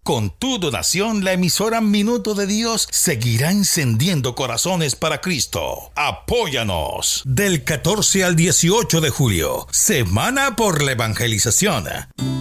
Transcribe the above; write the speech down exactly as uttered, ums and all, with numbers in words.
Con tu donación, la emisora Minuto de Dios seguirá encendiendo corazones para Cristo. Apóyanos. Del catorce al dieciocho de julio, Semana por la Evangelización.